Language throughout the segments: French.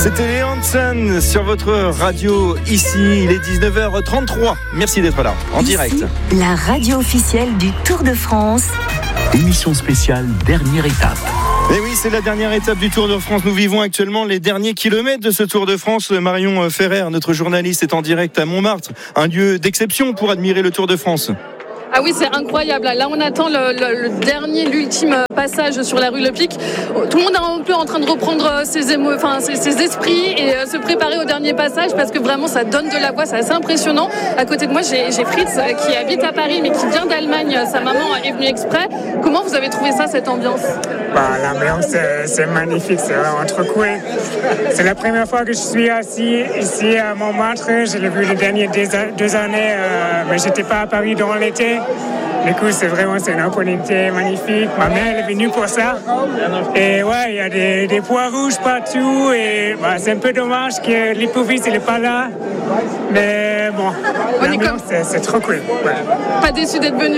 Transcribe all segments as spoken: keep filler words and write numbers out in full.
C'était les Hanson sur votre radio ici, il est dix-neuf heures trente-trois. Merci d'être là, en ici, direct. La radio officielle du Tour de France. Émission spéciale, dernière étape. Et oui, c'est la dernière étape du Tour de France. Nous vivons actuellement les derniers kilomètres de ce Tour de France. Marion Ferrer, notre journaliste, est en direct à Montmartre, un lieu d'exception pour admirer le Tour de France. Ah oui, c'est incroyable. Là, on attend le, le, le dernier, l'ultime passage sur la rue Le Pic. Tout le monde est un peu en train de reprendre ses, émo... enfin, ses, ses esprits et se préparer au dernier passage parce que vraiment, ça donne de la voix. C'est assez impressionnant. À côté de moi, j'ai, j'ai Fritz qui habite à Paris mais qui vient d'Allemagne. Sa maman est venue exprès. Comment vous avez trouvé ça, cette ambiance ? Bah, l'ambiance, c'est, c'est magnifique. C'est vraiment trop cool. C'est la première fois que je suis assis ici à Montmartre. Je l'ai vu les dernières deux années, euh, mais j'étais pas à Paris durant l'été. Du coup, c'est vraiment c'est une opportunité magnifique. Ma mère elle est venue pour ça. Et ouais, il y a des, des pois rouges partout. Et bah, c'est un peu dommage que l'hypovise n'est pas là. Mais bon, on l'ambiance, comme... c'est, c'est trop cool. Ouais. Pas déçu d'être venu ?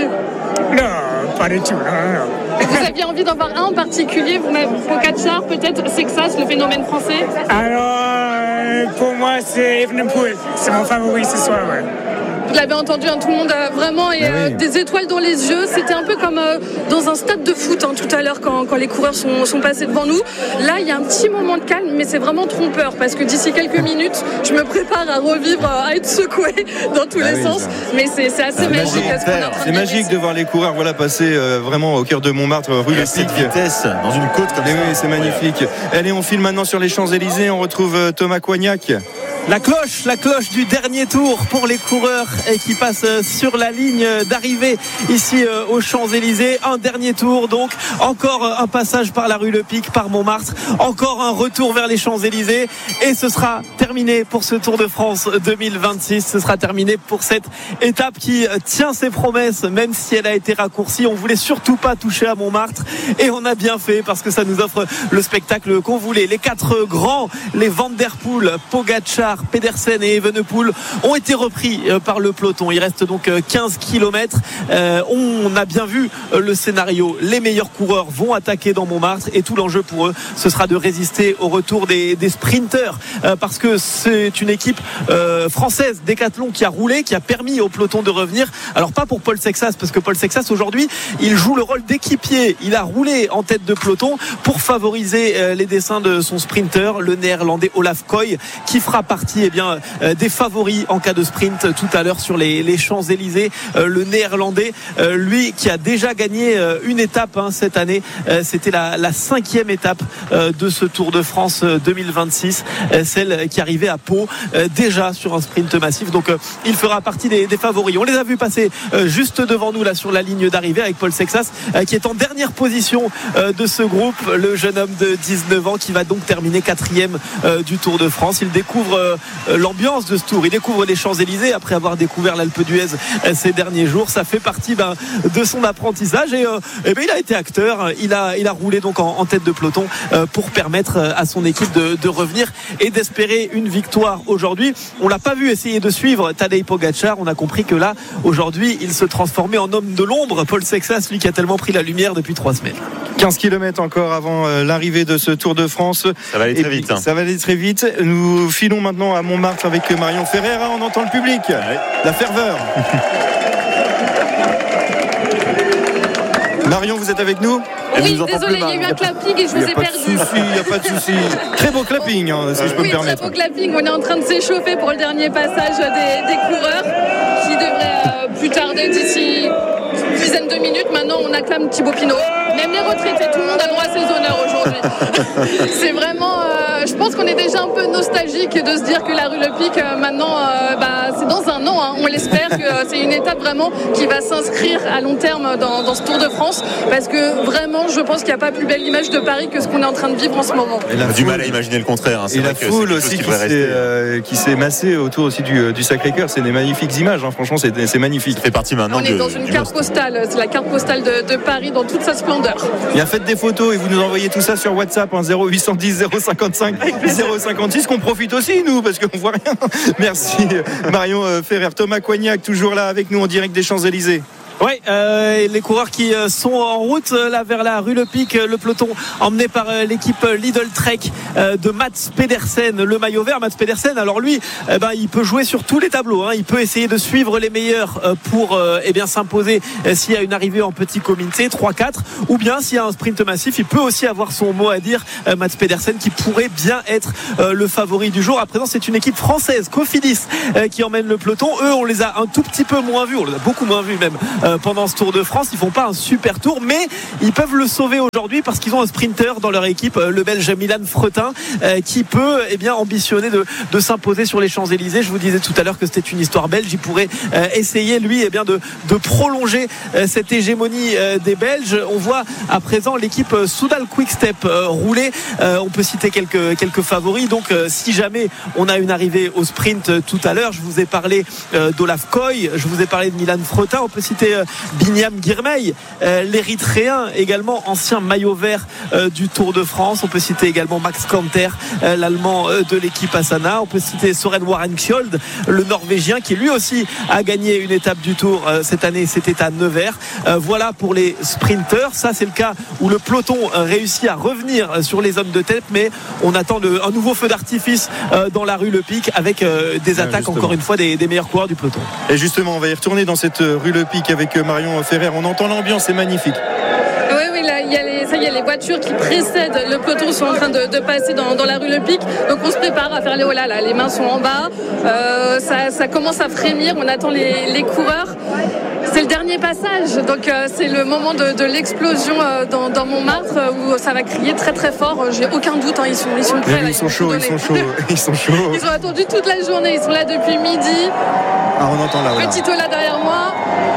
Non, pas du tout. Non, non. Vous aviez envie d'en voir un en particulier, vous-même, Pogačar, peut-être Sexas, le phénomène français ? Alors, euh, pour moi, c'est Evenepoel. C'est mon favori ce soir, ouais. Vous l'avez entendu, hein, tout le monde a vraiment et, euh, oui. des étoiles dans les yeux. C'était un peu comme euh, dans un stade de foot hein, tout à l'heure quand, quand les coureurs sont, sont passés devant nous. Là, il y a un petit moment de calme, mais c'est vraiment trompeur parce que d'ici quelques minutes, je me prépare à revivre, à être secoué dans tous ah les oui, sens. Ça. Mais c'est, c'est assez ah, magique. magique. C'est magique de voir les coureurs voilà, passer euh, vraiment au cœur de Montmartre, rue Le Pic. Cette vitesse dans une côte comme et ça. Oui, c'est magnifique. Allez, on file maintenant sur les Champs-Élysées. On retrouve euh, Thomas Coignac. La cloche, la cloche du dernier tour pour les coureurs et qui passent sur la ligne d'arrivée ici aux Champs-Élysées. Un dernier tour donc, encore un passage par la rue Le Pic, par Montmartre, encore un retour vers les Champs-Élysées et ce sera terminé pour ce Tour de France deux mille vingt-six. Ce sera terminé pour cette étape qui tient ses promesses même si elle a été raccourcie. On voulait surtout pas toucher à Montmartre et on a bien fait parce que ça nous offre le spectacle qu'on voulait. Les quatre grands, les Van der Poel, Pogačar, Pedersen et Evenepoel ont été repris par le peloton. Il reste donc quinze kilomètres. Euh, on a bien vu le scénario. Les meilleurs coureurs vont attaquer dans Montmartre et tout l'enjeu pour eux, ce sera de résister au retour des, des sprinteurs euh, parce que c'est une équipe euh, française, Decathlon, qui a roulé, qui a permis au peloton de revenir. Alors pas pour Paul Sexas parce que Paul Sexas aujourd'hui, il joue le rôle d'équipier. Il a roulé en tête de peloton pour favoriser euh, les dessins de son sprinter, le néerlandais Olaf Koy, qui fera partie eh bien, euh, des favoris en cas de sprint tout à l'heure sur les, les Champs-Élysées. Euh, le néerlandais, euh, lui qui a déjà gagné euh, une étape hein, cette année, euh, c'était la, la cinquième étape euh, de ce Tour de France deux mille vingt-six, euh, celle qui arrivait à Pau, euh, déjà sur un sprint massif. Donc euh, il fera partie des, des favoris. On les a vus passer euh, juste devant nous là sur la ligne d'arrivée avec Paul Sexas euh, qui est en dernière position euh, de ce groupe, le jeune homme de dix-neuf ans qui va donc terminer quatrième euh, du Tour de France. Il découvre euh, l'ambiance de ce tour, il découvre les Champs-Élysées après avoir découvert l'Alpe d'Huez ces derniers jours. Ça fait partie ben, de son apprentissage et, euh, et ben, il a été acteur, il a, il a roulé donc en, en tête de peloton euh, pour permettre à son équipe de, de revenir et d'espérer une victoire aujourd'hui. On l'a pas vu essayer de suivre Tadej Pogačar, on a compris que là aujourd'hui il se transformait en homme de l'ombre, Paul Sexas, lui qui a tellement pris la lumière depuis trois semaines. quinze kilomètres encore avant l'arrivée de ce Tour de France. Ça va aller très vite. Hein. Ça va aller très vite. Nous filons maintenant à Montmartre avec Marion Ferrer. On entend le public, ouais. La ferveur. Marion, vous êtes avec nous ? Oui, désolé, il y a eu un clapping et je vous ai perdu. Il n'y a pas de souci. Très beau clapping, hein, si je peux oui, me permettre. Très beau clapping. On est en train de s'échauffer pour le dernier passage des, des coureurs qui devrait euh, plus tarder d'ici une dizaine de minutes. Maintenant, on acclame Thibaut Pinot. Même les retraités, tout le monde a droit à ses honneurs aujourd'hui. C'est vraiment... Euh, je pense qu'on est déjà un peu nostalgique de se dire que la rue Le Pic, euh, maintenant, euh, bah, c'est dans un an. Hein. On l'espère que euh, c'est une étape vraiment qui va s'inscrire à long terme dans, dans ce Tour de France. Parce que vraiment, je pense qu'il n'y a pas plus belle image de Paris que ce qu'on est en train de vivre en ce moment. On a foule, du mal à imaginer le contraire. Hein. C'est et vrai la que foule aussi qui, qui, s'est, euh, qui s'est massée autour aussi du, du Sacré-Cœur. C'est des magnifiques images. Hein. Franchement, c'est, c'est magnifique. Ça fait partie maintenant. On est de, dans une carte postale. C'est la carte postale de, de Paris dans toute sa splendeur. Bien, faites des photos et vous nous envoyez tout ça sur WhatsApp, hein, zéro huit cent dix zéro cinquante-cinq zéro cinquante-six, qu'on profite aussi nous parce qu'on voit rien. Merci Marion Ferrer. Thomas Coignac toujours là avec nous en direct des Champs-Élysées. Oui, euh, les coureurs qui sont en route là vers la rue Le Pic, le peloton emmené par l'équipe Lidl Trek de Mats Pedersen, le maillot vert. Mats Pedersen, alors lui, eh ben, il peut jouer sur tous les tableaux, hein. Il peut essayer de suivre les meilleurs pour eh bien, s'imposer s'il y a une arrivée en petit comité trois quatre, ou bien s'il y a un sprint massif, il peut aussi avoir son mot à dire. Mats Pedersen qui pourrait bien être le favori du jour. À présent, c'est une équipe française, Cofidis, qui emmène le peloton. Eux, on les a un tout petit peu moins vus, on les a beaucoup moins vus même pendant ce Tour de France. Ils font pas un super tour, mais ils peuvent le sauver aujourd'hui parce qu'ils ont un sprinter dans leur équipe, le Belge Milan Fretin, qui peut eh bien ambitionner de, de s'imposer sur les Champs-Élysées. Je vous disais tout à l'heure que c'était une histoire belge. Il pourrait essayer lui eh bien de, de prolonger cette hégémonie des Belges. On voit à présent l'équipe Soudal Quick-Step rouler. On peut citer quelques quelques favoris. Donc si jamais on a une arrivée au sprint tout à l'heure, je vous ai parlé d'Olaf Koy, je vous ai parlé de Milan Fretin. On peut citer Binyam Girmay, euh, l'érythréen, également ancien maillot vert euh, du Tour de France. On peut citer également Max Kanter, euh, l'allemand euh, de l'équipe Astana. On peut citer Soren Warenkjold, le norvégien, qui lui aussi a gagné une étape du Tour euh, cette année. C'était à Nevers. Euh, voilà pour les sprinteurs. Ça, c'est le cas où le peloton euh, réussit à revenir euh, sur les hommes de tête, mais on attend le, un nouveau feu d'artifice euh, dans la rue Le Pic avec euh, des attaques, justement, encore une fois, des, des meilleurs coureurs du peloton. Et justement, on va y retourner dans cette rue Le Pic avec Marion Ferrer. On entend l'ambiance, c'est magnifique. Oui, oui, là, il y a les, ça y est, les voitures qui précèdent le peloton sont en train de, de passer dans, dans la rue Le Pic. Donc on se prépare à faire les holas, là. Les mains sont en bas. Euh, ça, ça commence à frémir. On attend les, les coureurs. C'est le dernier passage, donc euh, c'est le moment de, de l'explosion euh, dans, dans Montmartre euh, où ça va crier très très fort. J'ai aucun doute, hein, ils sont ils sont prêts. Là, ils, sont chauds, ils sont chauds, ils sont chauds. Ils ont attendu toute la journée. Ils sont là depuis midi. Ah, on entend là. Petit hola derrière moi.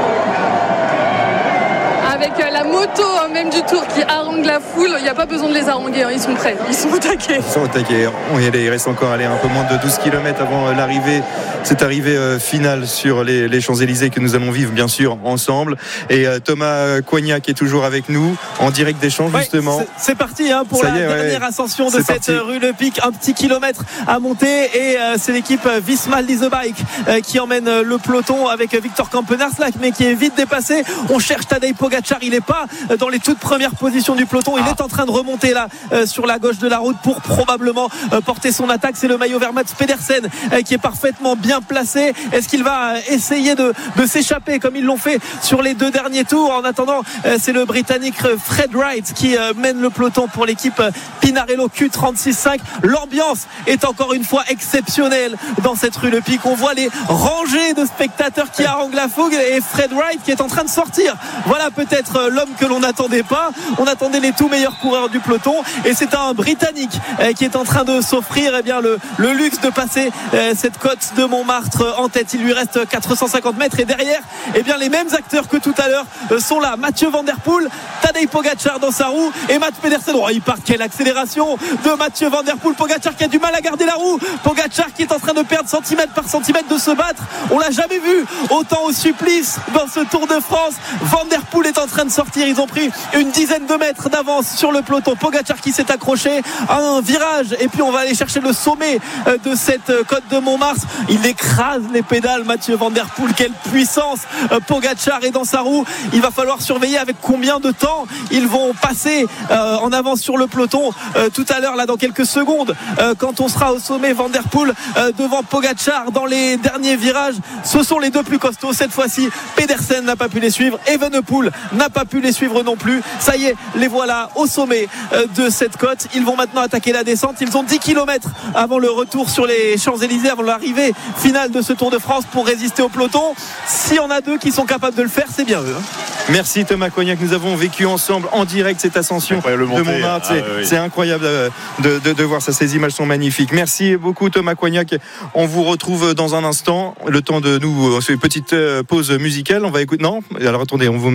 Avec la moto même du Tour qui harangue la foule, il n'y a pas besoin de les haranguer, hein. Ils sont prêts, ils sont au taquet. Ils sont au taquet. Il reste encore allez, un peu moins de douze kilomètres avant l'arrivée, cette arrivée finale sur les, les Champs-Élysées que nous allons vivre bien sûr ensemble. Et Thomas Coignac est toujours avec nous en direct des Champs, justement. Oui, c'est, c'est parti hein, pour Ça la est, dernière ouais. ascension de c'est cette parti. Rue Le Pic, un petit kilomètre à monter et euh, c'est l'équipe Visma Lease Bike euh, qui emmène le peloton avec Victor Kampenaerts, mais qui est vite dépassé. On cherche Tadej Pogacar, il n'est pas dans les toutes premières positions du peloton. Il ah. est en train de remonter là euh, sur la gauche de la route pour probablement euh, porter son attaque. C'est le maillot vert Mats Pedersen euh, qui est parfaitement bien placé. Est-ce qu'il va essayer de, de s'échapper comme ils l'ont fait sur les deux derniers tours? En attendant, euh, c'est le Britannique Fred Wright qui euh, mène le peloton pour l'équipe Pinarello Q trente-six cinq. L'ambiance est encore une fois exceptionnelle dans cette rue Le Pic. On voit les rangées de spectateurs qui haranguent la foule et Fred Wright qui est en train de sortir. Voilà peut-être l'homme que l'on n'attendait pas. On attendait les tout meilleurs coureurs du peloton et c'est un Britannique euh, qui est en train de s'offrir eh bien, le, le luxe de passer euh, cette côte de Montmartre en tête. Il lui reste quatre cent cinquante mètres et derrière eh bien, les mêmes acteurs que tout à l'heure euh, sont là. Mathieu Van Der Poel, Tadej Pogacar dans sa roue et Mats Pedersen. Oh, il part, quelle accélération de Mathieu Van Der Poel. Pogacar qui a du mal à garder la roue. Pogacar qui est en train de perdre centimètre par centimètre, de se battre. On l'a jamais vu autant au supplice dans ce Tour de France. Van Der Poel est en train de sortir. Ils ont pris une dizaine de mètres d'avance sur le peloton. Pogacar qui s'est accroché à un virage et puis on va aller chercher le sommet de cette côte de Montmartre. Il écrase les pédales, Mathieu Van Der Poel. Quelle puissance. Pogacar est dans sa roue. Il va falloir surveiller avec combien de temps ils vont passer euh, en avance sur le peloton euh, tout à l'heure là dans quelques secondes euh, quand on sera au sommet. Van Der Poel euh, devant Pogacar dans les derniers virages. Ce sont les deux plus costauds cette fois-ci. Pedersen n'a pas pu les suivre, Evenepoel n'a pas pu les suivre non plus. Ça y est, les voilà au sommet euh, de cette côte. Ils vont maintenant attaquer la descente. Ils ont dix kilomètres avant le retour sur les Champs-Élysées, avant l'arrivée finale de ce Tour de France pour résister au peloton. S'il y en a deux qui sont capables de le faire, c'est bien eux. Merci Thomas Coignac. Nous avons vécu ensemble en direct cette ascension de Montmartre. C'est, ah, oui. c'est incroyable de, de, de voir ça. Ces images sont magnifiques. Merci beaucoup Thomas Coignac. On vous retrouve dans un instant. Le temps de nous, c'est une petite pause musicale. On va écouter. Non, alors attendez, on va me dire, on nous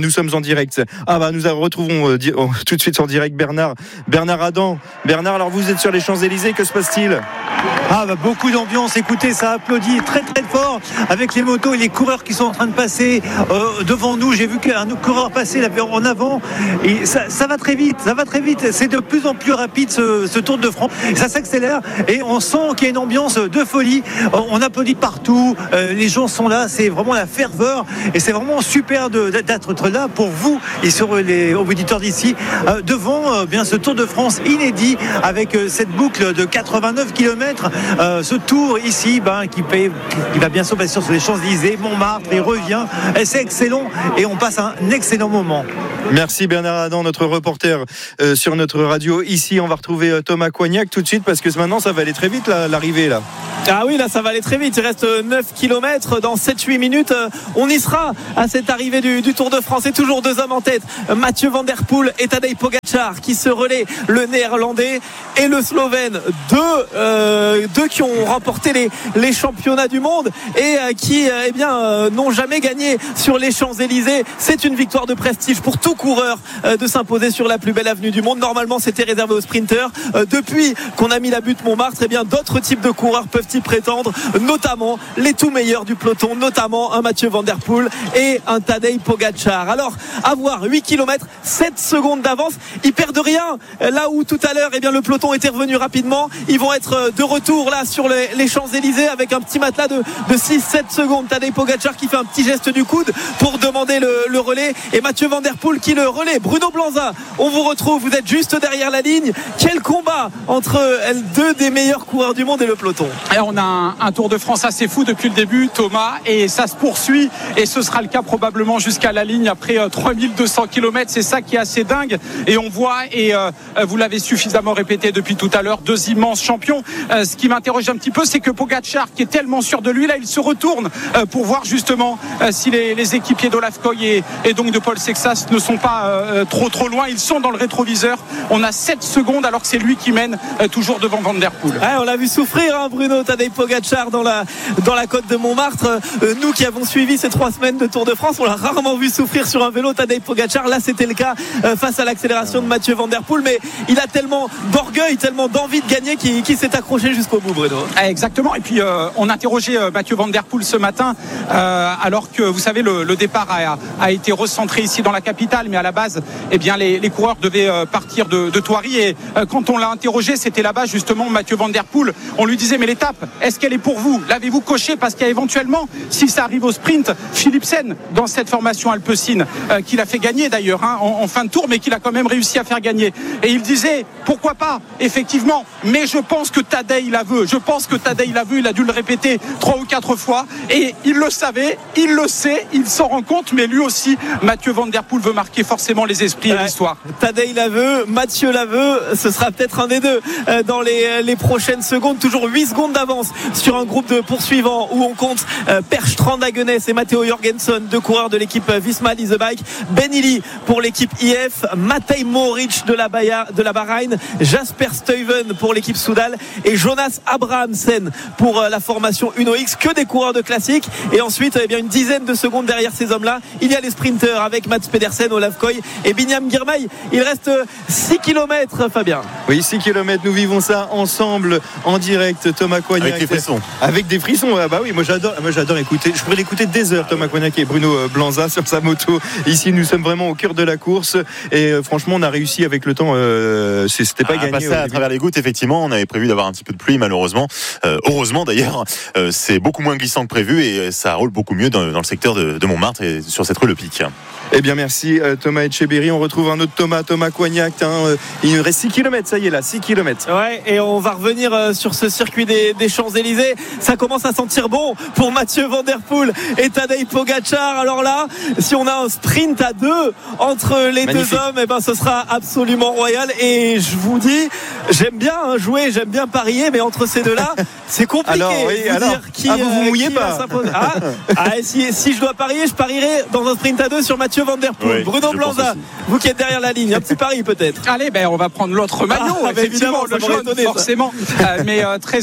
nous sommes en direct. Ah bah nous retrouvons euh, di- oh, tout de suite en direct Bernard Bernard Adam. Bernard, alors vous êtes sur les Champs-Élysées, que se passe-t-il? Ah bah beaucoup d'ambiance, écoutez, ça applaudit très très fort avec les motos et les coureurs qui sont en train de passer euh, devant nous. J'ai vu qu'un coureur passer là en avant et ça, ça va très vite, ça va très vite. C'est de plus en plus rapide ce, ce Tour de France. Ça s'accélère et on sent qu'il y a une ambiance de folie. On applaudit partout, euh, les gens sont là, c'est vraiment la ferveur et c'est vraiment super de, d'être là pour vous et sur les auditeurs d'ici euh, devant euh, bien ce Tour de France inédit avec euh, cette boucle de quatre-vingt-neuf kilomètres. Euh, ce tour ici ben, qui, paye, qui va bien sûr passer sur les Champs-Élysées, Montmartre, il revient et c'est excellent et on passe un excellent moment. Merci Bernard Adam, notre reporter euh, sur notre radio. Ici on va retrouver euh, Thomas Coignac tout de suite parce que maintenant ça va aller très vite là, l'arrivée là. Ah oui, là ça va aller très vite, il reste neuf kilomètres dans sept huit minutes, on y sera à cette arrivée du, du Tour de France. Et toujours deux hommes en tête, Mathieu Van Der Poel et Tadej Pogačar qui se relaient, le néerlandais et le slovène, deux, euh, deux qui ont remporté les, les championnats du monde et euh, qui euh, eh bien, euh, n'ont jamais gagné sur les Champs-Élysées. C'est une victoire de prestige pour tout coureur euh, de s'imposer sur la plus belle avenue du monde. Normalement c'était réservé aux sprinteurs, euh, depuis qu'on a mis la butte Montmartre, eh bien, d'autres types de coureurs peuvent y prétendre, notamment les tout meilleurs du peloton, notamment un Mathieu Van Der Poel et un Tadej Pogačar. Alors avoir huit kilomètres, sept secondes d'avance, ils perdent rien, là où tout à l'heure eh bien, le peloton était revenu rapidement. Ils vont être de retour là sur les, les Champs-Élysées avec un petit matelas de, de six sept secondes. Tadej Pogačar qui fait un petit geste du coude pour demander le, le relais et Mathieu Van Der Poel qui le relaie. Bruno Blanza, on vous retrouve, vous êtes juste derrière la ligne. Quel combat entre deux des meilleurs coureurs du monde et le peloton. Et on a un, un Tour de France assez fou depuis le début, Thomas, et ça se poursuit et ce sera le cas probablement jusqu'à la ligne après euh, trois mille deux cents kilomètres. C'est ça qui est assez dingue et on voit, et euh, vous l'avez suffisamment répété depuis tout à l'heure, deux immenses champions. Euh, ce qui m'interroge un petit peu, c'est que Pogačar, qui est tellement sûr de lui, là il se retourne euh, pour voir justement euh, si les, les équipiers d'Olaf Koy et, et donc de Paul Sexas ne sont pas euh, trop trop loin. Ils sont dans le rétroviseur. On a sept secondes alors que c'est lui qui mène euh, toujours devant Van Der Poel. Ouais, on l'a vu souffrir, hein, Bruno. Tadej Pogačar dans la, dans la côte de Montmartre. Euh, nous qui avons suivi ces trois semaines de Tour de France, on l'a rarement vu souffrir sur un vélo, Tadej Pogačar. Là c'était le cas euh, face à l'accélération de Mathieu Van Der Poel, mais il a tellement d'orgueil, tellement d'envie de gagner qu'il, qu'il s'est accroché jusqu'au bout, Bruno. Exactement, et puis euh, on interrogeait euh, Mathieu Van Der Poel ce matin euh, alors que vous savez le, le départ a, a été recentré ici dans la capitale, mais à la base eh bien, les, les coureurs devaient euh, partir de, de Thoiry et euh, quand on l'a interrogé, c'était là-bas justement Mathieu Van Der Poel. On lui disait mais l'étape, est-ce qu'elle est pour vous? L'avez-vous coché? Parce qu'il y a éventuellement, si ça arrive au sprint, Philipsen dans cette formation alpecin euh, qu'il a fait gagner d'ailleurs hein, en, en fin de tour, mais qu'il a quand même réussi à faire gagner. Et il disait pourquoi pas, effectivement, mais je pense que Tadej la veut. Je pense que Tadej la veut. Il a dû le répéter trois ou quatre fois et il le savait, il le sait, il s'en rend compte, mais lui aussi, Mathieu Van Der Poel veut marquer forcément les esprits ouais. et l'histoire. Tadej la veut, Mathieu la veut, ce sera peut-être un des deux euh, dans les, les prochaines secondes. Toujours huit secondes d'avance sur un groupe de poursuivants où on compte euh, Per Strand Hagenes et Matteo Jorgensen, deux coureurs de l'équipe Visma Lease Bike, Ben Illy pour l'équipe I F, Matej Mohoric de la, Baia, de la Bahreïn, Jasper Stuyven pour l'équipe Soudal et Jonas Abrahamsen pour euh, la formation Uno X. Que des coureurs de classique. Et ensuite eh bien, une dizaine de secondes derrière ces hommes-là, il y a les sprinteurs avec Mats Pedersen, Olaf Koy et Binyam Girmay. Il reste six kilomètres, Fabien. Oui, six kilomètres, nous vivons ça ensemble en direct. Thomas Coignac avec des frissons. Avec des frissons, ah bah oui, moi j'adore, moi j'adore écouter. Je pourrais l'écouter des heures, Thomas Coignac et Bruno Blanza sur sa moto. Ici, nous sommes vraiment au cœur de la course et euh, franchement, on a réussi avec le temps. Euh, c'était pas à gagné. Passer à travers les gouttes, effectivement, on avait prévu d'avoir un petit peu de pluie, malheureusement. Euh, heureusement d'ailleurs, euh, c'est beaucoup moins glissant que prévu et ça roule beaucoup mieux dans, dans le secteur de, de Montmartre et sur cette rue Le Pic. Eh bien merci euh, Thomas Etcheberry. On retrouve un autre Thomas, Thomas Coignac. Hein, euh, il nous reste six kilomètres, ça y est là, six kilomètres. Ouais, et on va revenir euh, sur ce circuit des, des Champs-Élysées. Ça commence à sentir bon pour Mathieu Van Der Poel et Tadej Pogačar. Alors là, si on a un sprint à deux entre les Magnifique. deux hommes, eh ben ce sera absolument royal. Et je vous dis, j'aime bien hein, jouer, j'aime bien parier, mais entre ces deux-là, c'est compliqué. Alors, oui, vous alors, dire qui, ah, vous vous mouillez qui pas. Ah, ah, si, si je dois parier, je parierai dans un sprint à deux sur Mathieu Van Der Poel. Oui, Bruno Blanza, vous qui êtes derrière la ligne, un petit pari peut-être. Allez, ben on va prendre l'autre maillot, ah, effectivement, le jaune, étonné, forcément. euh, mais euh, très honnêtement,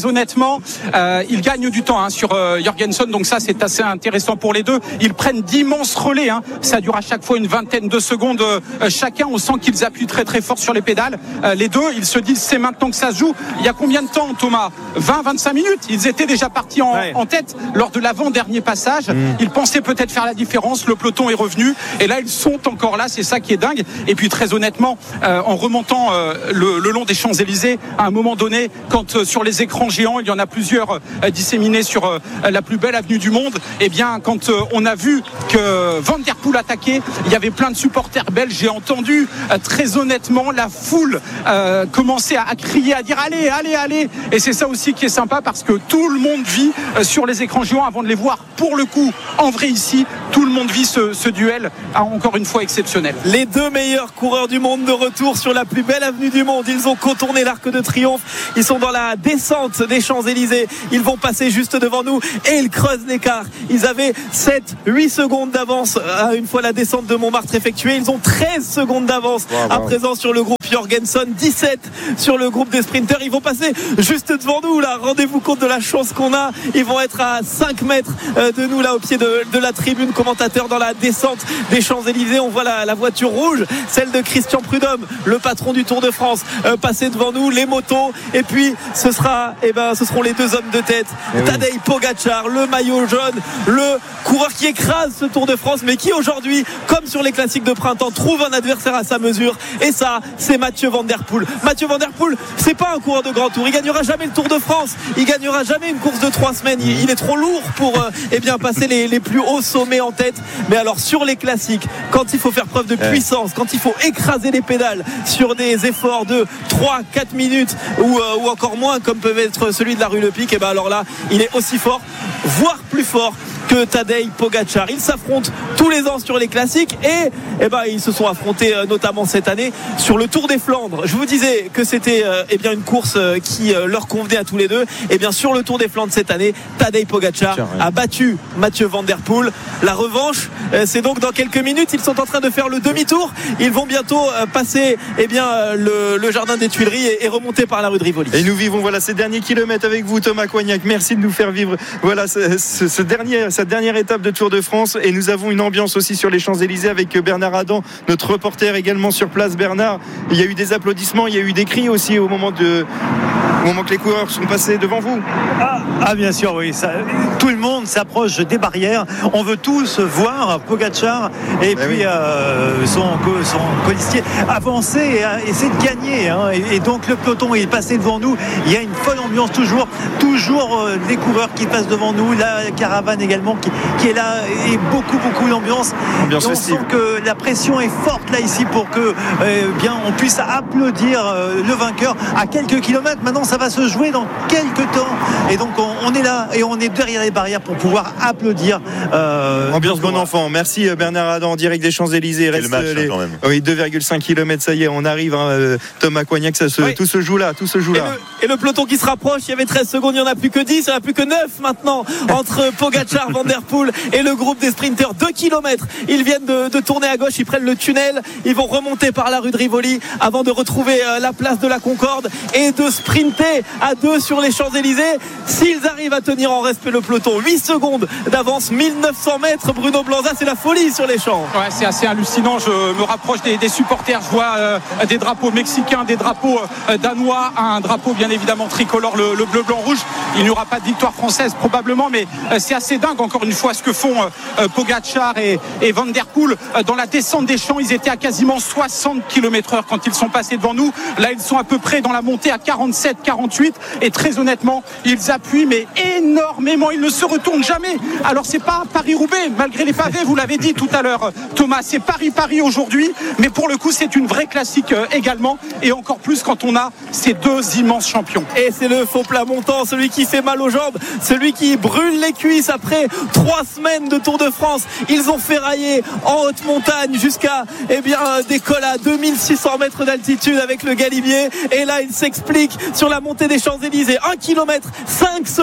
moment, euh, ils gagnent du temps hein, sur euh, Jorgensen, donc ça c'est assez intéressant pour les deux. Ils prennent d'immenses relais, hein. Ça dure à chaque fois une vingtaine de secondes euh, chacun. On sent qu'ils appuient très très fort sur les pédales. Euh, les deux, ils se disent c'est maintenant que ça se joue. Il y a combien de temps, Thomas? vingt à vingt-cinq minutes. Ils étaient déjà partis en, ouais. en tête lors de l'avant-dernier passage. Mmh. Ils pensaient peut-être faire la différence. Le peloton est revenu et là ils sont encore là. C'est ça qui est dingue. Et puis très honnêtement, euh, en remontant euh, le, le long des Champs-Élysées, à un moment donné, quand euh, sur les écrans géants, il y en a plusieurs euh, disséminés sur euh, la plus belle avenue du monde, et bien quand euh, on a vu que Van Der Poel attaquait, il y avait plein de supporters belges. J'ai entendu euh, très honnêtement la foule euh, commencer à, à crier, à dire allez, allez, allez. Et c'est ça aussi qui est sympa parce que tout le monde vit euh, sur les écrans géants avant de les voir pour le coup en vrai ici. Tout le monde vit ce, ce duel, ah, encore une fois exceptionnel. Les deux meilleurs coureurs du monde de retour sur la plus belle avenue du monde. Ils ont contourné l'Arc de Triomphe. Ils sont dans la descente des Champs-Élysées. Ils vont passer juste devant nous et ils creusent l'écart. Ils avaient sept huit secondes d'avance une fois la descente de Montmartre effectuée. Ils ont treize secondes d'avance wow, wow. à présent sur le groupe Jorgensen, dix-sept sur le groupe des sprinters. Ils vont passer juste devant nous là. Rendez-vous compte de la chance qu'on a. Ils vont être à cinq mètres de nous là au pied de, de la tribune commentateur dans la descente des Champs-Élysées. On voit la, la voiture rouge, celle de Christian Prudhomme, le patron du Tour de France, euh, passer devant nous, les motos, et puis ce sera, eh ben, ce seront les deux hommes de tête, eh Tadej oui. Pogačar, le maillot jaune, le coureur qui écrase ce Tour de France, mais qui aujourd'hui, comme sur les classiques de printemps, trouve un adversaire à sa mesure, et ça, c'est Mathieu Van Der Poel. Mathieu Van Der Poel, c'est pas un coureur de grand tour, il gagnera jamais le Tour de France, il gagnera jamais une course de trois semaines, il, il est trop lourd pour euh, eh bien, passer les, les plus hauts sommets en tête, mais alors sur les classiques, quand il faut faire preuve de puissance, quand il faut écraser les pédales sur des efforts de trois quatre minutes ou, euh, ou encore moins comme peut être celui de la rue Le Pic, et ben alors là il est aussi fort, voire plus fort que Tadej Pogačar. Ils s'affrontent tous les ans sur les classiques et eh ben, ils se sont affrontés euh, notamment cette année sur le Tour des Flandres. Je vous disais que c'était euh, eh bien, une course euh, qui euh, leur convenait à tous les deux. Et bien sur le Tour des Flandres cette année, Tadej Pogačar Tiens, ouais. a battu Mathieu Van Der Poel. La revanche, euh, c'est donc dans quelques minutes. Ils sont en train de faire le demi-tour. Ils vont bientôt euh, passer eh bien, euh, le, le jardin des Tuileries et, et remonter par la rue de Rivoli. Et nous vivons voilà, ces derniers kilomètres avec vous, Thomas Coignac. Merci de nous faire vivre voilà, ce, ce, ce dernier, cette dernière étape de Tour de France. Et nous avons une ambiance aussi sur les Champs-Élysées avec Bernard Adam, notre reporter également sur place. Bernard, il y a eu des applaudissements, il y a eu des cris aussi au moment, de, au moment que les coureurs sont passés devant vous. Ah, ah bien sûr, oui. Ça, tout le monde s'approche des barrières. On veut tous voir Pogačar et ben puis oui. euh, son, son colistier avancer et essayer de gagner. Hein. Et, et donc le peloton est passé devant nous. Il y a une folle ambiance toujours, toujours euh, les coureurs qui passent devant nous. La caravane également qui, qui est là et beaucoup, beaucoup d'ambiance. Ambiance on festive. sent que la pression est forte là ici pour que euh, bien on puisse applaudir euh, le vainqueur à quelques kilomètres. Maintenant, ça va se jouer dans quelques temps. Et donc on, on est là et on est derrière les barrières pour pouvoir applaudir. Euh, ambiance bon enfant. Merci Bernard Adam en direct des Champs-Élysées. Reste le match les... hein, quand même. Oui, deux virgule cinq kilomètres, ça y est, on arrive. Hein, Thomas Coignac, ça se... oui. tout se joue là, tout se joue et là. Le, et le peloton qui se rapproche, il y avait treize secondes, il n'y en a plus que dix, il n'y en a plus que neuf maintenant entre Pogačar, Van Der Poel et le groupe des sprinters. deux kilomètres. Ils viennent de, de tourner à gauche, ils prennent le tunnel, ils vont remonter par la rue de Rivoli avant de retrouver euh, la place de la Concorde et de sprinter à deux sur les Champs-Élysées. S'ils arrivent à tenir en respect le peloton, huit secondes d'avance, mille neuf cents mètres. Bruno Blanza, c'est la folie sur les champs. Ouais, c'est assez hallucinant. Je me rapproche des, des supporters. Je vois euh, des drapeaux mexicains, des drapeaux euh, danois, un drapeau bien évidemment tricolore, le, le bleu, blanc, rouge. Il n'y aura pas de victoire française probablement, mais euh, c'est assez dingue encore une fois ce que font euh, Pogačar et, et Van Der Poel. Euh, dans la descente des champs, ils étaient à quasiment soixante kilomètres heure quand ils sont passés devant nous. Là, ils sont à peu près dans la montée à quarante-sept quarante-huit et très honnêtement, ils appuient mais énormément. Ils ne se retournent jamais. Alors, c'est pas Paris-Roubaix, malgré les pavés, vous l'avez dit tout à l'heure, Thomas. C'est Paris-Paris aujourd'hui, mais pour le coup, c'est une vraie classique euh, également et encore plus quand on a ces deux immenses champions. Et c'est le faux plat montant, celui qui fait mal aux jambes, celui qui brûle les cuisses après trois semaines de Tour de France. Ils ont ferraillé en haute montagne jusqu'à eh bien, des cols à deux mille six cents mètres d'altitude avec le Galibier. Et là, il s'explique sur la montée des Champs-Élysées. un kilomètre, cinq secondes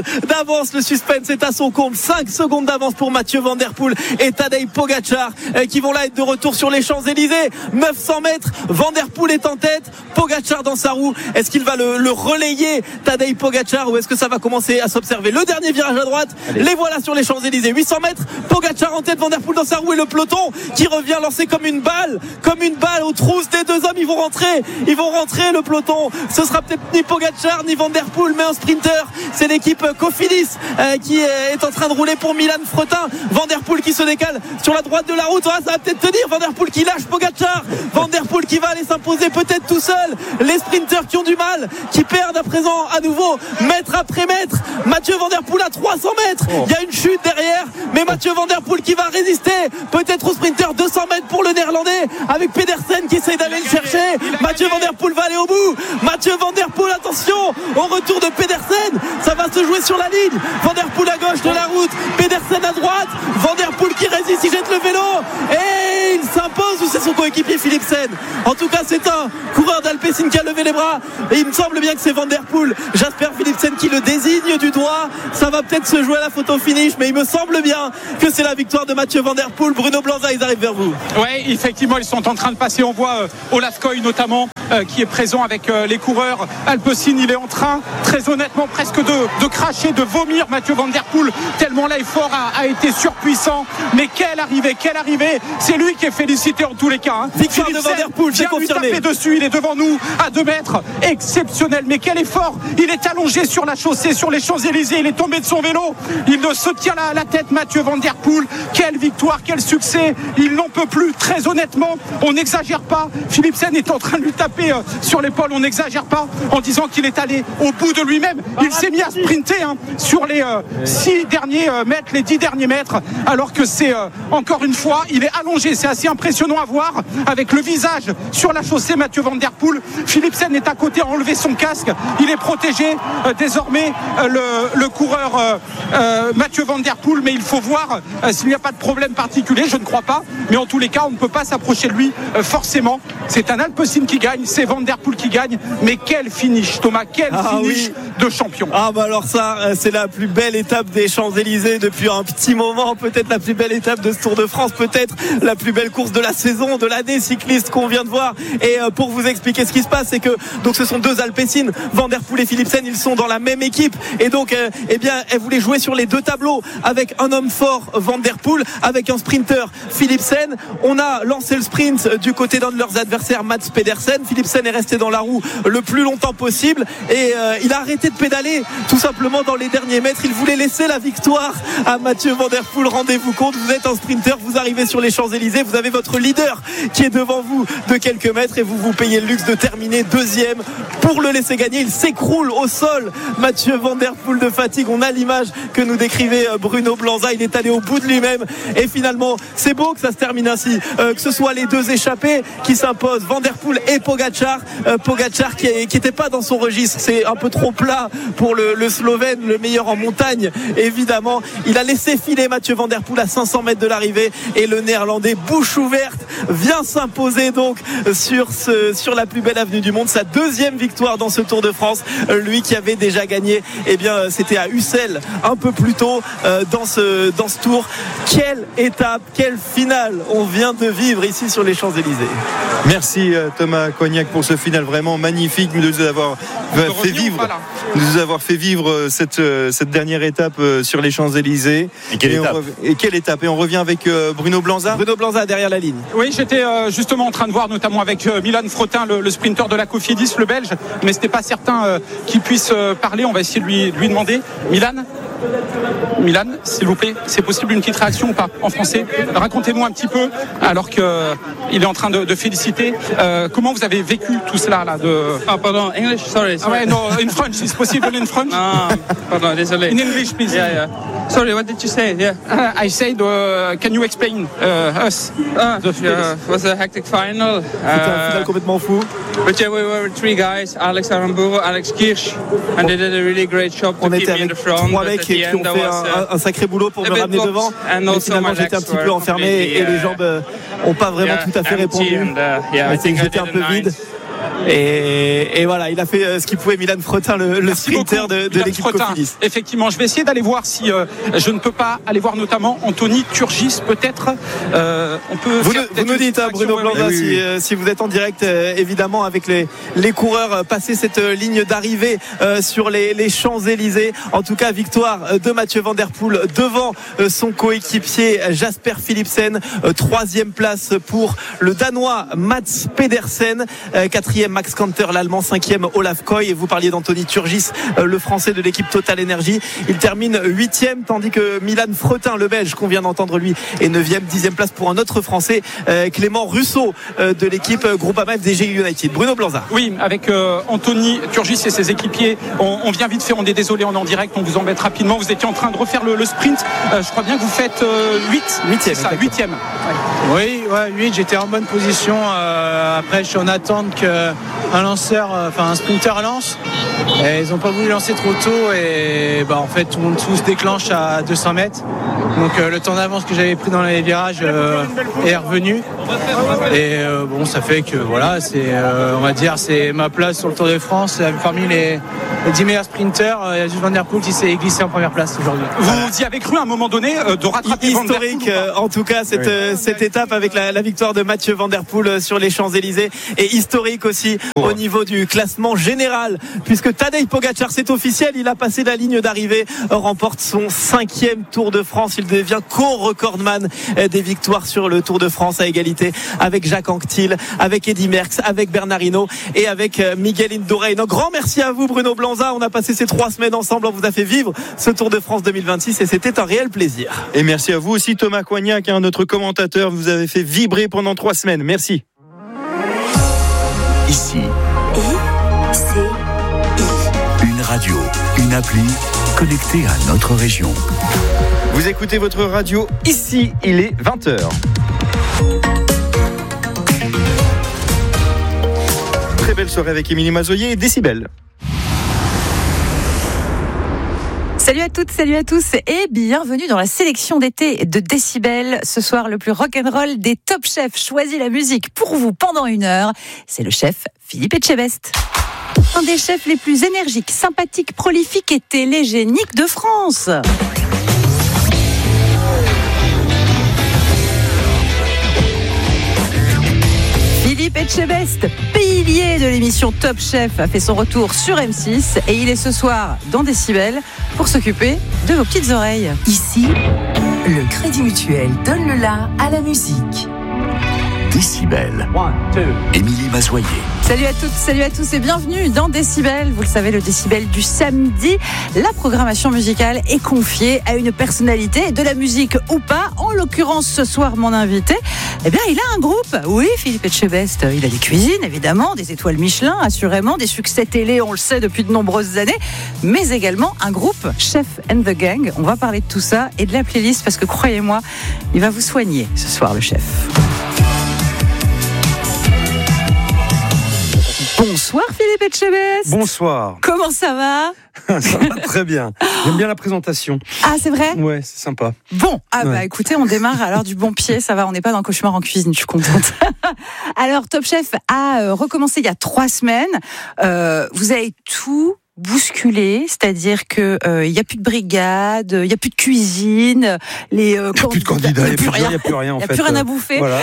d'avance. Le suspense est à son comble. cinq secondes d'avance pour Mathieu Van Der Poel et Tadej Pogačar qui vont là être de retour sur les Champs-Élysées. neuf cents mètres, Van Der Poel est en tête, Pogačar dans sa roue. Est-ce qu'il va le, le relayer, Tadej Pogačar, ou est-ce que ça va commencer à s'observer? Le dernier virage à droite, Allez. Les voilà sur les Champs-Élysées. huit cents mètres, Pogačar en tête, Van Der Poel dans sa roue et le peloton qui revient lancé comme une balle, comme une balle aux trousses des deux hommes. Ils vont rentrer, ils vont rentrer le peloton. Ce sera peut-être ni Pogačar ni Van Der Poel, mais un sprinter. C'est l'équipe Cofidis euh, qui est en train de rouler pour Milan Fretin. Van Der Poel qui se décale sur la droite de la route. Ah, ça va peut-être tenir. Van Der Poel qui lâche Pogačar. Van Der Poel qui va aller s'imposer peut-être tout seul. Les sprinters qui ont du mal, qui perdent à présent à nouveau mètre après mètre. Mathieu Van Der Poel à trois cents mètres. Il y a une chute derrière, mais Mathieu Van Der Poel qui va résister peut-être au sprinter. Deux cents mètres pour le néerlandais avec Pedersen qui essaye d'aller le chercher. Mathieu Van Der Poel va aller au bout. Mathieu Van Der Poel, attention au retour de Pedersen, ça va se jouer sur la ligne. Van Der Poel à gauche de la route, Pedersen à droite. Van Der Poel qui résiste, il jette le vélo et il s'impose, ou c'est son coéquipier Philipsen? En tout cas c'est un coureur d'Alpecin qui a levé les bras et il me semble bien que c'est Van Der Poel, Jasper Philipsen qui le désigne du doigt. Ça va peut-être se jouer à la photo finish, mais il me semble bien que c'est la victoire de Mathieu Van Der Poel. Bruno Blanza, ils arrivent vers vous. Ouais, effectivement ils sont en train de passer, on voit euh, Olaf Koy notamment euh, qui est présent avec euh, les coureurs Alpecin. Il est en train très honnêtement presque de, de cracher, de vomir Mathieu Van Der Poel tellement l'effort a, a été surpuissant. Mais quelle arrivée, quelle arrivée. C'est lui qui est félicité en tous les cas, hein. Victoire de Van Der Poel, c'est confirmé. Lui taper dessus, il est devant nous à deux mètres, exceptionnel. Mais quel effort. Il est allongé sur la chaussée, sur les Champs-Élysées, il est tombé de son vélo, il se tient la, la tête. Mathieu Van Der Poel, quelle victoire, quel succès. Il n'en peut plus, très honnêtement, on n'exagère pas. Philipsen est en train de lui taper euh, sur l'épaule, on n'exagère pas en disant qu'il est allé au bout de lui-même. Il s'est mis à sprinter hein, sur les euh, six derniers euh, mètres, les dix derniers mètres, alors que c'est euh, encore une fois, il est allongé. C'est assez impressionnant à voir avec le visage sur la chaussée. Mathieu Van Der Poel, Philipsen est à côté, a enlevé son casque, il est protégé euh, désormais euh, le, le coureur euh, euh, Mathieu Van Der Poel, mais il faut voir euh, s'il n'y a pas de problème particulier. Je ne crois pas, mais en tous les cas on ne peut pas s'approcher de lui euh, forcément. C'est un Alpecin qui gagne, c'est Van Der Poel qui gagne, mais quel finish Thomas, quel ah, finish oui. de champion. Ah bah alors ça c'est la plus belle étape des Champs-Élysées depuis un petit moment, peut-être la plus belle étape de ce Tour de France, peut-être la plus belle course de la saison, de l'année cycliste qu'on vient de voir. Et pour vous expliquer ce qui se passe, c'est que donc ce sont deux Alpecin, Van Der Poel et Philipsen, ils sont dans la même équipe et donc euh, eh bien elles voulaient jouer sur les deux tableaux avec un homme fort Van Der Poel, avec un sprinter Philipsen. On a lancé le sprint du côté d'un de leurs adversaires, Mats Pedersen. Philipsen est resté dans la roue le plus longtemps possible et euh, il a arrêté de pédaler tout simplement dans les derniers mètres. Il voulait laisser la victoire à Mathieu Van Der Poel. Rendez-vous compte, vous êtes un sprinter, vous arrivez sur les Champs-Élysées, vous avez votre leader qui est devant vous de quelques mètres et vous vous payez le luxe de terminer deuxième pour le laisser gagner. Il s'écroule au sol, Mathieu Van Der Poel, de fatigue. On a l'image que nous décrivait Bruno Blanza, il est allé au bout de lui-même et finalement c'est beau que ça se termine ainsi, euh, que ce soit les deux échappés qui s'imposent, Van Der Poel et Pogačar. euh, Pogačar qui n'était pas dans son registre, c'est un peu trop plat pour le, le Slovène, le meilleur en montagne évidemment. Il a laissé filer Mathieu Van Der Poel à cinq cents mètres de l'arrivée et le néerlandais bouche ouverte vient s'imposer donc sur, ce, sur la plus belle avenue du monde. Sa deuxième victoire dans ce Tour de France, lui qui avait déjà gagné, eh bien c'était à Ussel un peu plus tôt euh, dans, ce, dans ce Tour. Quelle étape, quelle finale on vient de vivre ici sur les Champs-Élysées. Merci Thomas Cognac pour ce final vraiment magnifique, de nous avoir fait vivre, de nous avoir fait vivre cette, cette dernière étape sur les Champs-Élysées. Et quelle, et, étape. On, et quelle étape. Et on revient avec Bruno Blanza. Bruno Blanza derrière la ligne. Oui, j'étais euh, justement en train de voir notamment avec euh, Milan Fretin, le, le sprinter de la Cofidis, le Belge, mais c'était pas certain euh, qu'il puisse euh, parler. On va essayer de lui, de lui demander. Milan Milan, s'il vous plaît, c'est possible une petite réaction ou pas en français? Racontez-nous un petit peu, alors qu'il euh, est en train de, de féliciter. Euh, comment vous avez vécu tout cela là de... Ah, pardon, English, sorry. sorry. Ah ouais, no, in French, it's possible in French? Ah, pardon, désolé. In English, please. Yeah, yeah. Sorry, what did you say? Yeah. Uh, I said, uh, can you explain uh, us? Ah, the, yeah, it was a hectic final. C'était un final complètement fou. But yeah, we were three guys, Alex Aramburu, Alex Kirsch, and they did a really great job to On keep était me in avec the front. trois mecs qui ont fait un, un sacré boulot pour me ramener devant. Mais finalement, j'étais un petit peu enfermé et les jambes n'ont pas vraiment tout à fait répondu. J'étais un peu vide. Et, et voilà, il a fait ce qu'il pouvait, Milan Fretin, le, le sprinter de, de l'équipe Cofidis. Effectivement, je vais essayer d'aller voir si euh, je ne peux pas aller voir notamment Anthony Turgis, peut-être. Euh, on peut. Vous, ne, vous nous dites, hein, Bruno Blanza, oui, oui, oui. Si, euh, si vous êtes en direct, euh, évidemment, avec les, les coureurs euh, passer cette euh, ligne d'arrivée euh, sur les, les Champs-Élysées. En tout cas, victoire de Mathieu Van Der Poel devant euh, son coéquipier Jasper Philipsen. Euh, troisième place pour le Danois Mats Pedersen. Euh, quatrième Max Kanter, l'Allemand. Cinquième Olaf Koy. Et vous parliez d'Anthony Turgis, euh, le Français de l'équipe Total Energy. Il termine huitième, tandis que Milan Fretin, le Belge, qu'on vient d'entendre, lui, est neuvième. Dixième place pour un autre Français, euh, Clément Russo, euh, de l'équipe Groupama F D G United. Bruno Blanza. Oui, avec euh, Anthony Turgis et ses équipiers, on, on vient vite fait, on est désolé, on est en direct, on vous embête rapidement. Vous étiez en train de refaire le, le sprint. Euh, je crois bien que vous faites euh, huit. huitième. C'est ça, huitième. Ouais. Oui, ouais, huit. J'étais en bonne position. Euh, après, je suis en attente qu'un lanceur, enfin un sprinter lance. Et ils n'ont pas voulu lancer trop tôt et bah, en fait, tout le monde tout se déclenche à deux cents mètres. Donc euh, le temps d'avance que j'avais pris dans les virages euh, est revenu. Et euh, bon, ça fait que voilà, c'est, euh, on va dire, c'est ma place sur le Tour de France. Parmi les, les dix meilleurs sprinters, il y a juste Van Der Poel qui s'est glissé en première place aujourd'hui. Vous y avez cru à un moment donné euh, de rattraper historique, Van Der Poel, euh, en tout cas, cette, oui. euh, cette étape avec la, la victoire de Mathieu Van Der Poel sur les Champs-Élysées, et historique aussi oh. au niveau du classement général, puisque Tadej Pogačar, c'est officiel, il a passé la ligne d'arrivée, remporte son cinquième Tour de France. Il devient co-recordman des victoires sur le Tour de France, à égalité avec Jacques Anquetil, avec Eddy Merckx, avec Bernard Hinault et avec Miguel Indurain. Un grand merci à vous, Bruno Blanza. On a passé ces trois semaines ensemble, on vous a fait vivre ce Tour de France deux mille vingt-six et c'était un réel plaisir. Et merci à vous aussi, Thomas Coignac, hein, notre commentateur. Vous avez fait vibrer pendant trois semaines. Merci. Ici. I, C, I. Une radio, une appli connectée à notre région. Vous écoutez votre radio, ici, il est vingt heures. Très belle soirée avec Émilie Mazoyer et Décibel. Salut à toutes, salut à tous et bienvenue dans la sélection d'été de Décibel. Ce soir, le plus rock'n'roll des top chefs choisit la musique pour vous pendant une heure. C'est le chef Philippe Etchebest. Un des chefs les plus énergiques, sympathiques, prolifiques et télégéniques de France. Philippe Etchebest, pilier de l'émission Top Chef, a fait son retour sur M six et il est ce soir dans Décibel pour s'occuper de vos petites oreilles. Ici, le Crédit Mutuel donne le la à la musique. Décibel. Émilie Mazoyer. Salut à toutes, salut à tous et bienvenue dans Décibel. Vous le savez, le Décibel du samedi. La programmation musicale est confiée à une personnalité, de la musique ou pas. En l'occurrence, ce soir, mon invité, eh bien, il a un groupe. Oui, Philippe Etchebest, il a des cuisines, évidemment, des étoiles Michelin, assurément, des succès télé, on le sait, depuis de nombreuses années, mais également un groupe, Chef and the Gang. On va parler de tout ça et de la playlist parce que, croyez-moi, il va vous soigner ce soir, le chef. Bonsoir Philippe Etchebest. Bonsoir. Comment ça va? Ça va très bien. J'aime bien la présentation. Ah, c'est vrai? Ouais, c'est sympa. Bon, ah ouais. bah écoutez, on démarre alors du bon pied, ça va, on n'est pas dans Cauchemar en cuisine, je suis contente. Alors, Top Chef a recommencé il y a trois semaines. Euh, vous avez tout bousculé, c'est-à-dire que il euh, y a plus de brigade, il y a plus de cuisine, les euh, il y a plus de candidats, il y a plus rien, il y a plus rien en fait. Il y a plus rien à bouffer. Voilà.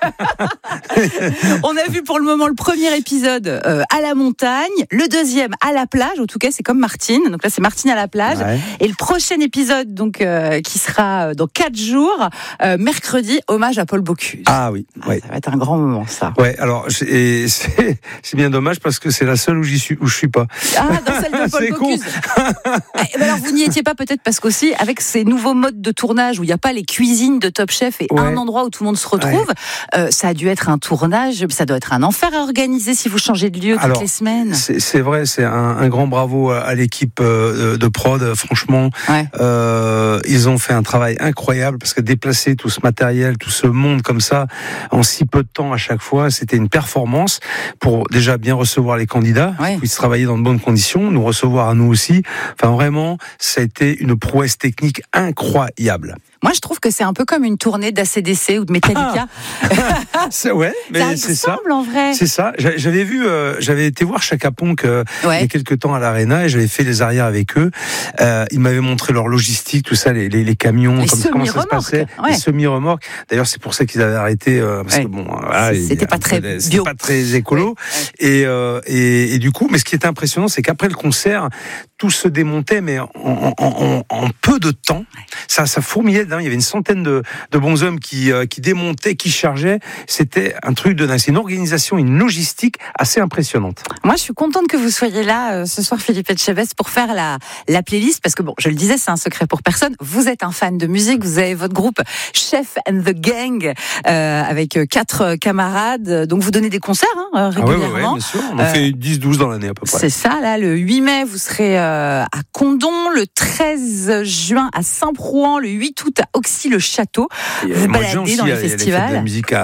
On a vu pour le moment le premier épisode euh, à la montagne, le deuxième à la plage, en tout cas c'est comme Martine. Donc là c'est Martine à la plage ouais. Et le prochain épisode donc euh, qui sera dans quatre jours, euh, mercredi, hommage à Paul Bocuse. Ah oui, ah, ouais. Ça va être un grand moment ça. Ouais, alors c'est c'est, c'est bien dommage parce que c'est la seule où j'y suis où je suis pas. Ah, dans celle de Paul Bocuse. Eh ben alors vous n'y étiez pas peut-être parce qu'aussi avec ces nouveaux modes de tournage où il n'y a pas les cuisines de Top Chef et ouais. un endroit où tout le monde se retrouve, ouais. euh, ça a dû être un tournage, ça doit être un enfer à organiser si vous changez de lieu toutes alors, les semaines. C'est, c'est vrai, c'est un, un grand bravo à l'équipe de prod, franchement. Ouais. Euh, ils ont fait un travail incroyable parce que déplacer tout ce matériel, tout ce monde comme ça en si peu de temps à chaque fois, c'était une performance pour déjà bien recevoir les candidats, ouais. puissent travailler dans de bonnes conditions l'avion, nous recevoir à nous aussi. Enfin, vraiment, ça a été une prouesse technique incroyable. Moi, je trouve que c'est un peu comme une tournée d'A C D C ou de Metallica. Ah, c'est, ouais, mais ça c'est ça. en vrai. C'est ça. J'avais vu, euh, j'avais été voir Chaka Ponk euh, ouais. il y a quelques temps à l'Arena et j'avais fait les arrières avec eux. Euh, ils m'avaient montré leur logistique, tout ça, les, les, les camions, les comme, comment ça se passait, ouais. les semi-remorques. D'ailleurs, c'est pour ça qu'ils avaient arrêté euh, parce ouais. que bon, voilà, c'était pas très bio, c'était pas très écolo. Ouais. Et, euh, et et du coup, mais ce qui était impressionnant, c'est qu'après le concert, tout se démontait, mais en, en, en, en peu de temps, ça, ça fourmillait. Hein, il y avait une centaine de, de bonshommes qui, euh, qui démontaient, qui chargeaient. C'était un truc de dingue. C'est une organisation, une logistique assez impressionnante. Moi, je suis contente que vous soyez là euh, ce soir, Philippe Etchebest, pour faire la, la playlist, parce que bon, je le disais, c'est un secret pour personne. Vous êtes un fan de musique, vous avez votre groupe Chef and the Gang euh, avec quatre camarades. Donc, vous donnez des concerts hein, régulièrement. Ah ouais, ouais, ouais, bien sûr. On en euh, fait dix douze dans l'année à peu près. C'est ça. Là, le huit mai, vous serez euh, à Condom, le treize juin à Saint-Prouan, le huit août à Auxy-le-Château. Vous baladez aussi, dans les festivals. Il y a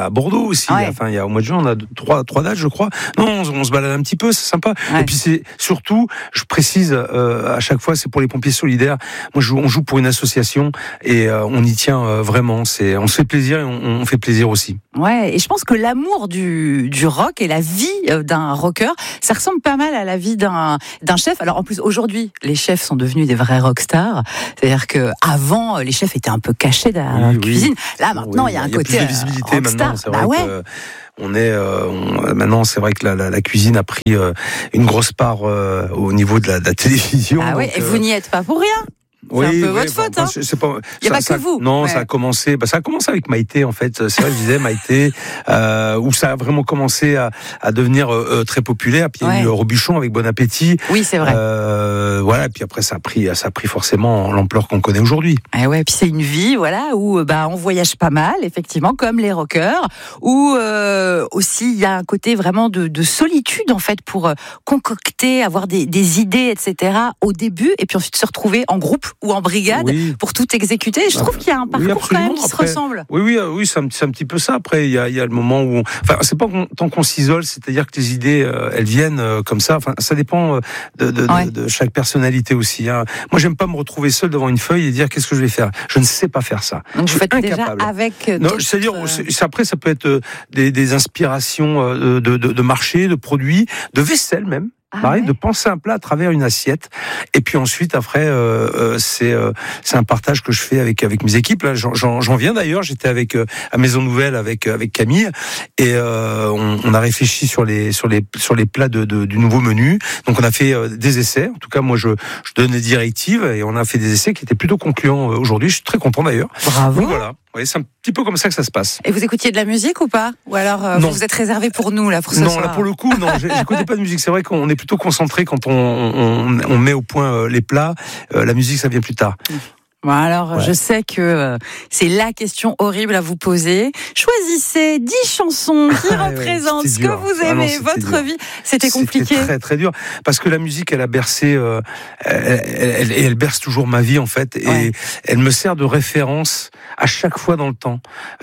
Ouais. Et je pense que l'amour du du rock et la vie d'un rocker, ça ressemble pas mal à la vie d'un d'un chef. Alors en plus aujourd'hui, les chefs sont devenus des vrais rockstars. C'est-à-dire que avant, les chefs étaient un peu cachés derrière la oui, cuisine. Là maintenant, il oui, y a un y a côté plus de visibilité rockstar. Maintenant. C'est bah vrai ouais. que on est euh, on, maintenant, c'est vrai que la, la, la cuisine a pris euh, une grosse part euh, au niveau de la, de la télévision. Ah oui, et euh... vous n'y êtes pas pour rien. C'est oui, un peu oui, votre faute, bon, hein. C'est pas, il n'y a ça, pas que ça, vous. Non, ouais. ça a commencé. Bah, ça a commencé avec Maïté, en fait. C'est vrai, je disais Maïté, euh, où ça a vraiment commencé à, à devenir euh, très populaire. Puis il y a eu Robuchon avec Bon Appétit. Oui, c'est vrai. Euh, voilà. Puis après, ça a pris, ça a pris forcément l'ampleur qu'on connaît aujourd'hui. Et ouais. Puis c'est une vie, voilà, où bah on voyage pas mal, effectivement, comme les rockers. Où euh, aussi il y a un côté vraiment de, de solitude, en fait, pour euh, concocter, avoir des, des idées, et cetera. Au début, et puis ensuite se retrouver en groupe ou en brigade. Oui. Pour tout exécuter, je trouve qu'il y a un parcours oui, quand même qui après, se ressemble. Oui, oui, oui, c'est un, c'est un petit peu ça. Après, il y a, il y a le moment où, on... enfin, c'est pas qu'on, tant qu'on s'isole, c'est-à-dire que les idées, euh, elles viennent euh, comme ça. Enfin, ça dépend de, de, ouais. de, de chaque personnalité aussi. Hein. Moi, j'aime pas me retrouver seul devant une feuille et dire qu'est-ce que je vais faire. Je ne sais pas faire ça. Donc je vous faites incapable. Déjà avec. Non, c'est-à-dire, c'est, après, ça peut être des, des inspirations de, de, de marché, de produits, de vaisselle même. Ah pareil, ouais. De penser un plat à travers une assiette. Et puis ensuite, après, euh, euh, c'est euh, c'est un partage que je fais avec avec mes équipes. Là, j'en, j'en, j'en viens d'ailleurs. J'étais avec euh, à Maison Nouvelle avec avec Camille et euh, on, on a réfléchi sur les sur les sur les plats de, de du nouveau menu. Donc on a fait euh, des essais. En tout cas, moi, je je donne des directives et on a fait des essais qui étaient plutôt concluants euh, aujourd'hui. Je suis très content d'ailleurs. Bravo. Donc voilà. Oui, c'est un petit peu comme ça que ça se passe. Et vous écoutiez de la musique ou pas? Ou alors euh, vous vous êtes réservé pour nous là pour ce non, soir? Non, là pour le coup, non, j'écoutais pas de musique. C'est vrai qu'on est plutôt concentré quand on, on, on met au point euh, les plats. Euh, la musique, ça vient plus tard. Bon, alors, ouais. Je sais que euh, c'est la question horrible à vous poser. Choisissez dix chansons qui ah, représentent ouais, ce que vous aimez, ah non, votre dur. vie. C'était compliqué. C'était très, très dur. Parce que la musique, elle a bercé, euh, elle, elle, elle, elle berce toujours ma vie, en fait. Et ouais. Elle me sert de référence à chaque fois dans le temps.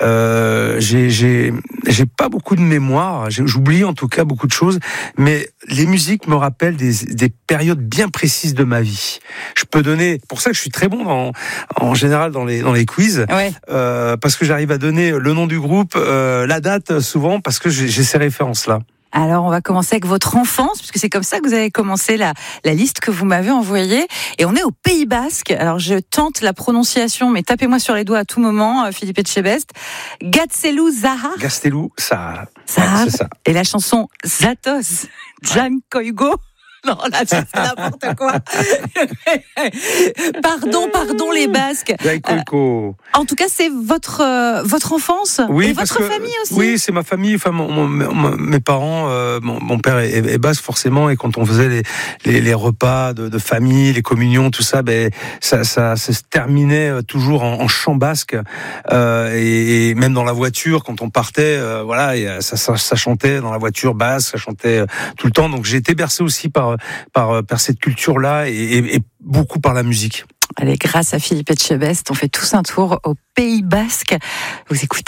Euh, j'ai, j'ai, j'ai pas beaucoup de mémoire. J'oublie, en tout cas, beaucoup de choses. Mais les musiques me rappellent des, des périodes bien précises de ma vie. Je peux donner, pour ça que je suis très bon dans, en général dans les dans les quiz, ouais. euh, parce que j'arrive à donner le nom du groupe, euh, la date souvent, parce que j'ai, j'ai ces références-là. Alors, on va commencer avec votre enfance, puisque c'est comme ça que vous avez commencé la, la liste que vous m'avez envoyée. Et on est au Pays Basque. Alors, je tente la prononciation, mais tapez-moi sur les doigts à tout moment, Philippe Etchebest. Gaztelu Zahar. Gaztelu Zahar. Zahar. Ouais, c'est ça. Et la chanson Zatos, Jan Koigo. Non, là, c'est n'importe quoi. Pardon, pardon, les Basques. Euh, en tout cas, c'est votre euh, votre enfance oui, et votre que, famille aussi. Oui, c'est ma famille. Enfin, mon, mon, mon, mes parents, euh, mon, mon père est, est basque forcément, et quand on faisait les les, les repas de, de famille, les communions, tout ça, ben ça ça, ça se terminait toujours en, en chant basque, euh, et, et même dans la voiture quand on partait, euh, voilà, et ça, ça ça chantait dans la voiture basque, ça chantait tout le temps. Donc j'ai été bercé aussi par par par cette culture-là et, et, et beaucoup par la musique. Allez, grâce à Philippe Etchebest, on fait tous un tour au Pays Basque. Vous écoutez